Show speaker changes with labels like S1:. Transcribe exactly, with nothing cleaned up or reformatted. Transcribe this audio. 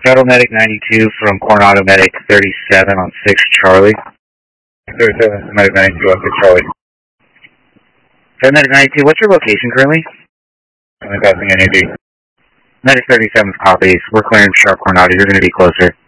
S1: Shuttle Medic ninety-two from Coronado Medic thirty-seven on six Charlie.
S2: thirty-seven, Medic ninety-two on six Charlie.
S1: Shuttle Medic ninety-two, what's your location currently?
S2: I'm passing N A D.
S1: Medic thirty-seven's copies. We're clearing Sharp Coronado. You're going to be closer.